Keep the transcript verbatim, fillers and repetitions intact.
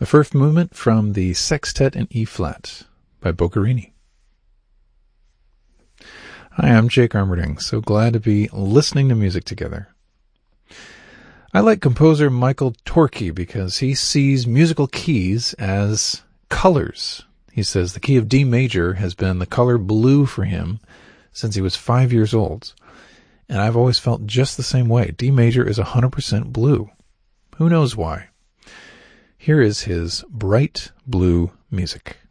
The first movement from the Sextet in E-flat by Boccherini. Hi, I'm Jake Armerding. So glad to be listening to music together. I like composer Michael Torke because he sees musical keys as colors. He says the key of D major has been the color blue for him since he was five years old. And I've always felt just the same way. D major is one hundred percent blue. Who knows why? Here is his bright blue music.